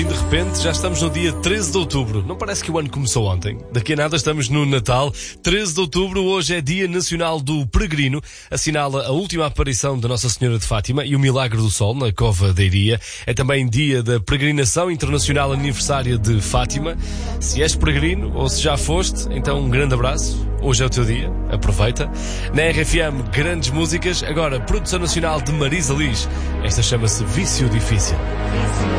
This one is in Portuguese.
De repente já estamos no dia 13 de outubro. Não parece que o ano começou ontem? Daqui a nada estamos no Natal. 13 de outubro, hoje é Dia Nacional do Peregrino. Assinala a última aparição da Nossa Senhora de Fátima e o Milagre do Sol na Cova da Iria. É também dia da Peregrinação Internacional Aniversária de Fátima. Se és peregrino ou se já foste, então um grande abraço. Hoje é o teu dia. Aproveita. Na RFM, grandes músicas. Agora, produção nacional de Marisa Liz. Esta chama-se Vício Difícil.